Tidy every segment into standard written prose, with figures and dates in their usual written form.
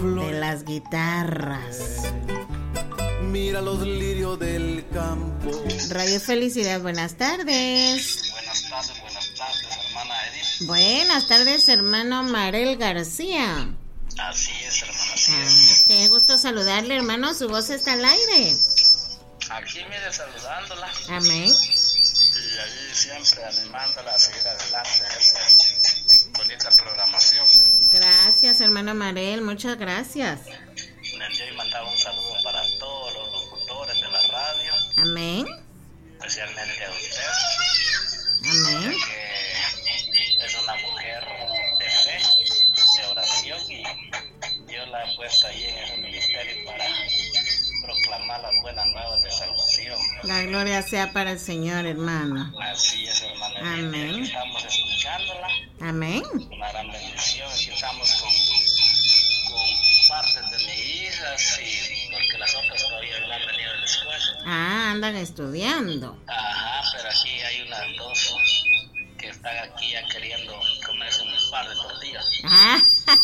de las guitarras. Mira los lirios del campo. Radio Felicidad, buenas tardes. Buenas tardes, hermana Edith. Buenas tardes, hermano Marel García. Así es, hermana, así es. Qué gusto saludarle, hermano, su voz está al aire. Aquí, mire, saludándola. Amén. Y ahí siempre animándola a seguir adelante esa bonita programación. Gracias, hermano Marel, muchas gracias. Y mandaba un saludo para todos los locutores de la radio. Amén. Especialmente a usted. Amén. Que es una mujer de fe, de oración, y Dios la ha puesto ahí en ese ministerio para proclamar las buenas nuevas de salvación. La gloria sea para el Señor, hermano. Así es, hermano. Amén. Aquí estamos escuchándola. Amén. Una gran bendición. Aquí estamos con partes de mis hijas, y porque las otras todavía no han venido de la escuela. Ah, andan estudiando. Ajá, pero aquí hay unas dos que están aquí ya queriendo comerse un par de tortillas. Ah,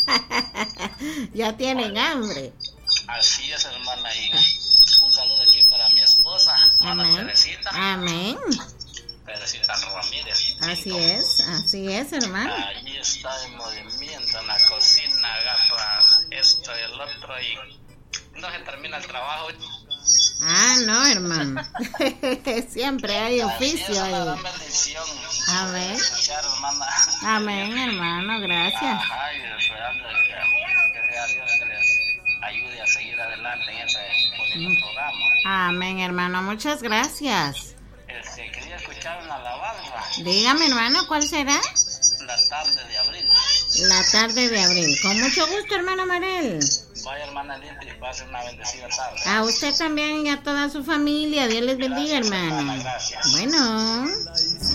ya tienen hambre. Así es, hermana, y un saludo aquí para mi esposa, Ana Teresita. Amén. Teresita Ramírez. Así es, hermano. Allí está en movimiento en la cocina, agarra esto y el otro, y no se termina el trabajo. Ah, no, hermano. Siempre hay oficio es una ahí. gran bendición. Amén. Escuchar, hermana. Amén, hermano, gracias. Ajá, y esperando que sea Dios que les ayude a seguir adelante en ese bonito programa. Amén, hermano, muchas gracias. Quería escuchar una alabanza. Dígame, hermano, ¿cuál será? La tarde de abril. La tarde de abril. Con mucho gusto, hermano Marel. Vaya, hermana Edith, y pase una bendecida tarde. A usted también y a toda su familia. Dios les bendiga, Gracias, hermano. hermana, gracias. Bueno.